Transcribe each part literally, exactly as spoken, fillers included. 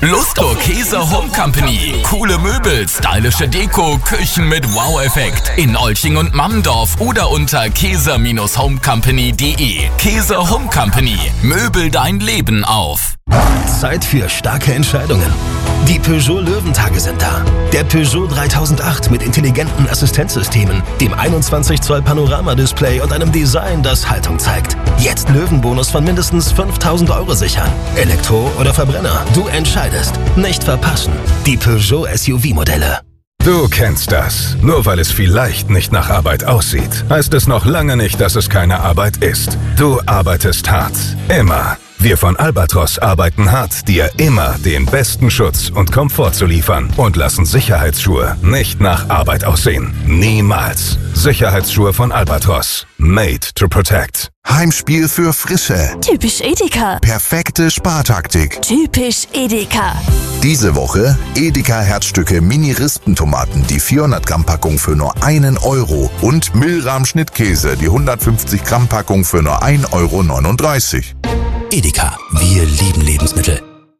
Lustro Käse Home Company. Coole Möbel, stylische Deko, Küchen mit Wow-Effekt. In Olching und Mammendorf oder unter käse homecompany punkt de. Käse Home Company. Möbel dein Leben auf. Zeit für starke Entscheidungen. Die Peugeot Löwentage sind da. Der Peugeot dreitausendacht mit intelligenten Assistenzsystemen, dem einundzwanzig Zoll Panorama-Display und einem Design, das Haltung zeigt. Jetzt Löwenbonus von mindestens fünftausend Euro sichern. Elektro oder Verbrenner, du entscheidest. Nicht verpassen. Die Peugeot S U V-Modelle. Du kennst das. Nur weil es vielleicht nicht nach Arbeit aussieht, heißt es noch lange nicht, dass es keine Arbeit ist. Du arbeitest hart. Immer. Wir von Albatros arbeiten hart, dir immer den besten Schutz und Komfort zu liefern und lassen Sicherheitsschuhe nicht nach Arbeit aussehen. Niemals. Sicherheitsschuhe von Albatros. Made to protect. Heimspiel für Frische. Typisch Edeka. Perfekte Spartaktik. Typisch Edeka. Diese Woche Edeka Herzstücke Mini-Rispentomaten, die vierhundert Gramm Packung für nur einen Euro und Milram Schnittkäse, die hundertfünfzig Gramm Packung für nur ein Euro neununddreißig. Edeka, wir lieben Lebensmittel.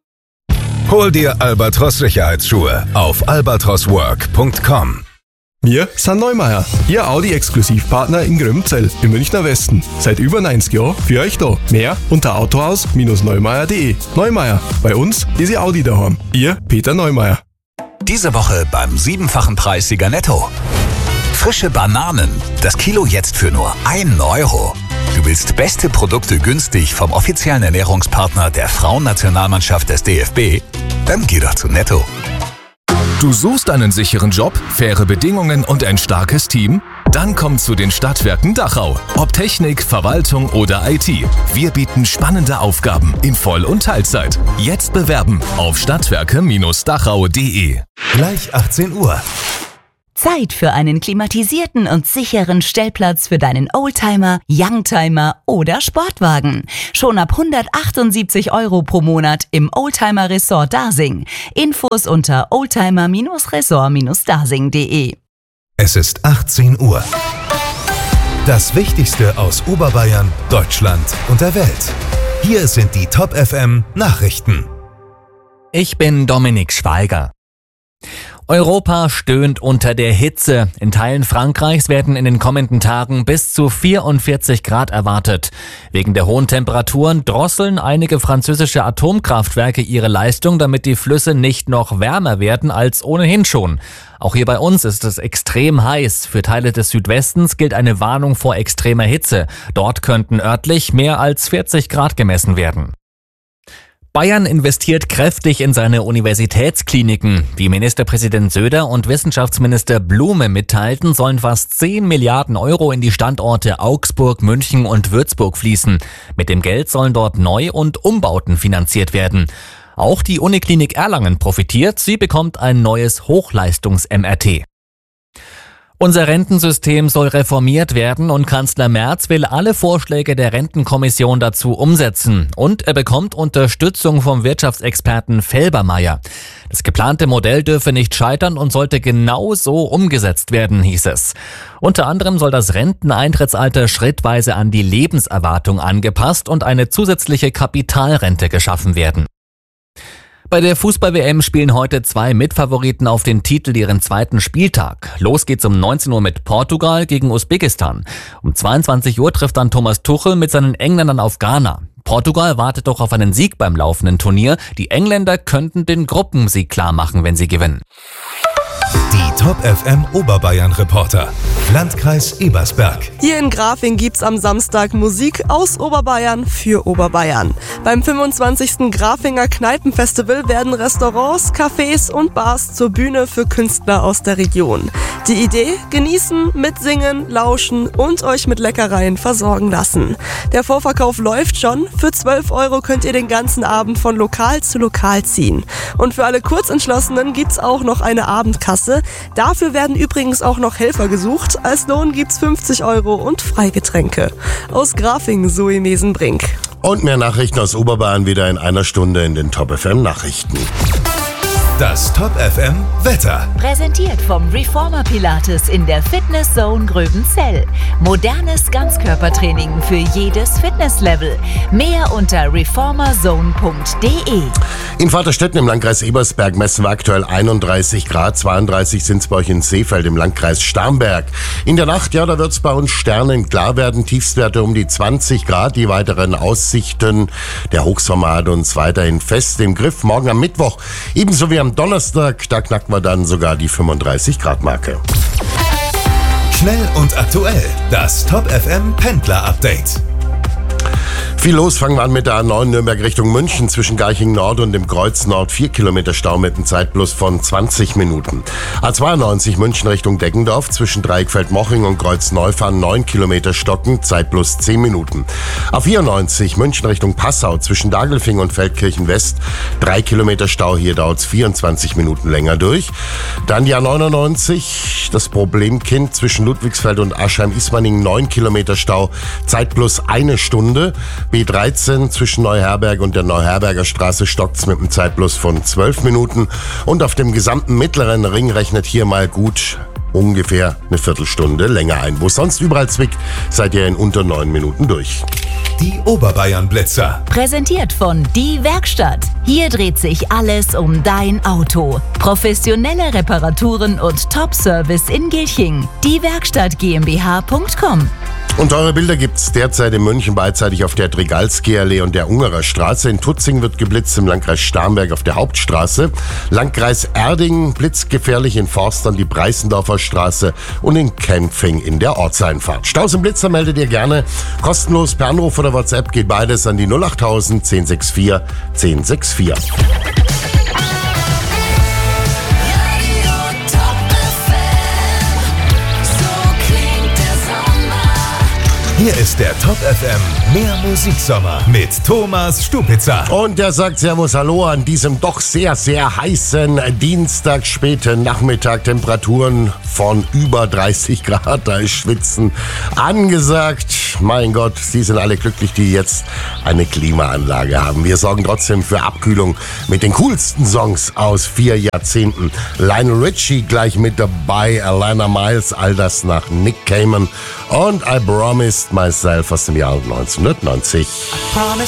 Hol dir Albatros Sicherheitsschuhe auf albatros work punkt com. Wir sind Neumeier, Ihr Audi-Exklusivpartner in Grömzell im Münchner Westen. Seit über neunzig Jahren für euch da. Mehr unter autohaus Bindestrich neumeier punkt de. Neumeier, bei uns ist Ihr Audi daheim. Ihr Peter Neumeier. Diese Woche beim siebenfachen Preissieger Netto. Frische Bananen. Das Kilo jetzt für nur einen Euro. Du willst beste Produkte günstig vom offiziellen Ernährungspartner der Frauennationalmannschaft des D F B? Dann geh doch zu Netto. Du suchst einen sicheren Job, faire Bedingungen und ein starkes Team? Dann komm zu den Stadtwerken Dachau. Ob Technik, Verwaltung oder I T. Wir bieten spannende Aufgaben in Voll- und Teilzeit. Jetzt bewerben auf stadtwerke Dachau punkt de. Gleich achtzehn Uhr. Zeit für einen klimatisierten und sicheren Stellplatz für deinen Oldtimer, Youngtimer oder Sportwagen. Schon ab hundertachtundsiebzig Euro pro Monat im Oldtimer Resort Dasing. Infos unter oldtimer Resort Dasing punkt de. Es ist achtzehn Uhr. Das Wichtigste aus Oberbayern, Deutschland und der Welt. Hier sind die Top F M Nachrichten. Ich bin Dominik Schweiger. Europa stöhnt unter der Hitze. In Teilen Frankreichs werden in den kommenden Tagen bis zu vierundvierzig Grad erwartet. Wegen der hohen Temperaturen drosseln einige französische Atomkraftwerke ihre Leistung, damit die Flüsse nicht noch wärmer werden als ohnehin schon. Auch hier bei uns ist es extrem heiß. Für Teile des Südwestens gilt eine Warnung vor extremer Hitze. Dort könnten örtlich mehr als vierzig Grad gemessen werden. Bayern investiert kräftig in seine Universitätskliniken. Wie Ministerpräsident Söder und Wissenschaftsminister Blume mitteilten, sollen fast zehn Milliarden Euro in die Standorte Augsburg, München und Würzburg fließen. Mit dem Geld sollen dort Neu- und Umbauten finanziert werden. Auch die Uniklinik Erlangen profitiert. Sie bekommt ein neues Hochleistungs-M R T. Unser Rentensystem soll reformiert werden und Kanzler Merz will alle Vorschläge der Rentenkommission dazu umsetzen. Und er bekommt Unterstützung vom Wirtschaftsexperten Felbermayr. Das geplante Modell dürfe nicht scheitern und sollte genau so umgesetzt werden, hieß es. Unter anderem soll das Renteneintrittsalter schrittweise an die Lebenserwartung angepasst und eine zusätzliche Kapitalrente geschaffen werden. Bei der Fußball-W M spielen heute zwei Mitfavoriten auf den Titel ihren zweiten Spieltag. Los geht's um neunzehn Uhr mit Portugal gegen Usbekistan. Um zweiundzwanzig Uhr trifft dann Thomas Tuchel mit seinen Engländern auf Ghana. Portugal wartet doch auf einen Sieg beim laufenden Turnier. Die Engländer könnten den Gruppensieg klar machen, wenn sie gewinnen. Die Top F M Oberbayern Reporter. Landkreis Ebersberg. Hier in Grafing gibt's am Samstag Musik aus Oberbayern für Oberbayern. Beim fünfundzwanzigsten Grafinger Kneipenfestival werden Restaurants, Cafés und Bars zur Bühne für Künstler aus der Region. Die Idee? Genießen, mitsingen, lauschen und euch mit Leckereien versorgen lassen. Der Vorverkauf läuft schon. Für zwölf Euro könnt ihr den ganzen Abend von Lokal zu Lokal ziehen. Und für alle Kurzentschlossenen gibt's auch noch eine Abendkasse. Dafür werden übrigens auch noch Helfer gesucht. Als Lohn gibt's fünfzig Euro und Freigetränke. Aus Grafing, Zoe Mesenbrink. Und mehr Nachrichten aus Oberbayern wieder in einer Stunde in den Top F M Nachrichten. Das Top F M Wetter. Präsentiert vom Reformer Pilates in der Fitness Zone Gröbenzell. Modernes Ganzkörpertraining für jedes Fitnesslevel. Mehr unter reformerzone punkt de. In Vaterstetten im Landkreis Ebersberg messen wir aktuell einunddreißig Grad, zweiunddreißig sind es bei euch in Seefeld im Landkreis Starnberg. In der Nacht, ja, da wird es bei uns sternenklar werden, Tiefstwerte um die zwanzig Grad. Die weiteren Aussichten, der Hochsommer hat uns weiterhin fest im Griff. Morgen am Mittwoch, ebenso wie am Donnerstag, da knacken wir dann sogar die fünfunddreißig Grad Marke. Schnell und aktuell, das Top F M Pendler Update. Viel los, fangen wir an mit der A neun Nürnberg Richtung München zwischen Garching Nord und dem Kreuz Nord. vier Kilometer Stau mit einem Zeitplus von zwanzig Minuten. A zweiundneunzig München Richtung Deggendorf zwischen Dreieckfeld-Moching und Kreuz Neufahren neun Kilometer stocken, Zeitplus zehn Minuten. A vierundneunzig München Richtung Passau zwischen Dagelfing und Feldkirchen West drei Kilometer Stau, hier dauert es vierundzwanzig Minuten länger durch. Dann die A neunundneunzig, das Problemkind zwischen Ludwigsfeld und Aschheim-Ismaning neun Kilometer Stau, Zeitplus eine Stunde. B dreizehn zwischen Neuherberg und der Neuherberger Straße stockt's mit einem Zeitplus von zwölf Minuten. Und auf dem gesamten mittleren Ring rechnet hier mal gut ungefähr eine Viertelstunde länger ein. Wo sonst überall zwickt, seid ihr in unter neun Minuten durch. Die Oberbayern-Blitzer. Präsentiert von Die Werkstatt. Hier dreht sich alles um dein Auto. Professionelle Reparaturen und Top-Service in Gilching. Die Werkstatt GmbH punkt com. Und eure Bilder gibt's derzeit in München beidseitig auf der Trigalski-Allee und der Ungerer Straße. In Tutzing wird geblitzt, im Landkreis Starnberg auf der Hauptstraße. Landkreis Erding blitzgefährlich in Forstern die Preissendorfer Straße und in Kempfing in der Ortseinfahrt. Staus und Blitzer meldet ihr gerne. Kostenlos per Anruf oder WhatsApp geht beides an die null achttausend zehn sechs vier zehn sechs vier. Hier ist der Top F M Mehr Musiksommer mit Thomas Stupitzer. Und der sagt Servus, Hallo an diesem doch sehr, sehr heißen Dienstag, späten Nachmittag. Temperaturen von über dreißig Grad, da ist Schwitzen angesagt. Mein Gott, Sie sind alle glücklich, die jetzt eine Klimaanlage haben. Wir sorgen trotzdem für Abkühlung mit den coolsten Songs aus vier Jahrzehnten. Lionel Richie gleich mit dabei, Alana Miles, all das nach Nick Cayman und I Promised Myself aus dem Jahr neunzehnhundertneunzig.